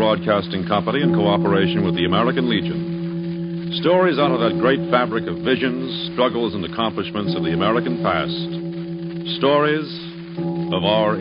Broadcasting Company in cooperation with the American Legion. Stories out of that great fabric of visions, struggles, and accomplishments of the American past. Stories of our